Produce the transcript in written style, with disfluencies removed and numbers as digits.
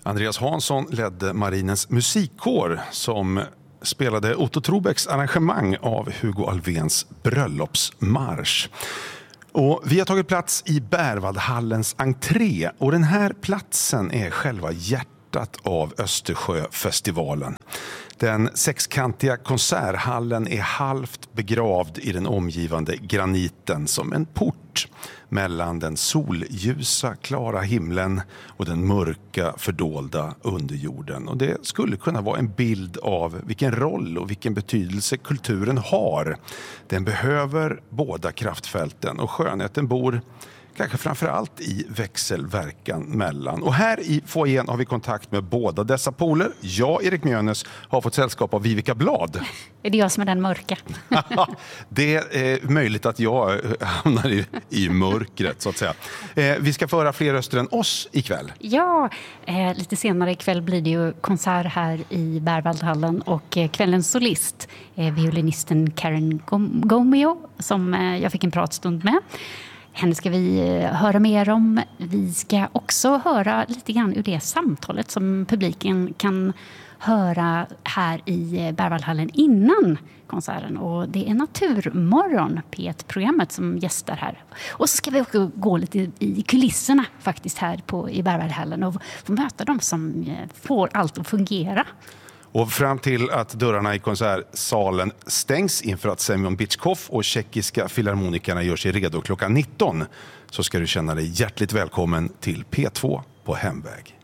Andreas Hansson ledde Marinens musikkår som spelade Otto Trobecks arrangemang av Hugo Alfvéns bröllopsmarsch. Och vi har tagit plats i Berwaldhallens entré och den här platsen är själva hjärtat av Östersjöfestivalen. Den sexkantiga konserthallen är halvt begravd i den omgivande graniten som en port mellan den solljusa, klara himlen och den mörka, fördolda underjorden. Och det skulle kunna vara en bild av vilken roll och vilken betydelse kulturen har. Den behöver båda kraftfälten och skönheten bor kanske framförallt i växelverkan mellan. Och här i foajén har vi kontakt med båda dessa poler. Jag, Erik Mjönes, har fått sällskap av Vivica Blad. Är det jag som är den mörka? Det är möjligt att jag hamnar i mörkret, så att säga. Vi ska föra fler röster än oss ikväll. Ja, lite senare ikväll blir det ju konsert här i Berwaldhallen och kvällens solist, violinisten Karen Gomeo, som jag fick en pratstund med. Henne ska vi höra mer om. Vi ska också höra lite grann ur det samtalet som publiken kan höra här i Berwaldhallen innan konserten. Och det är Naturmorgon, P1-programmet, som gästar här. Och så ska vi också gå lite i kulisserna faktiskt här i Berwaldhallen och få möta dem som får allt att fungera. Och fram till att dörrarna i konsertsalen stängs inför att Semyon Bitchkov och tjeckiska filharmonikerna gör sig redo klockan 19 så ska du känna dig hjärtligt välkommen till P2 på hemväg.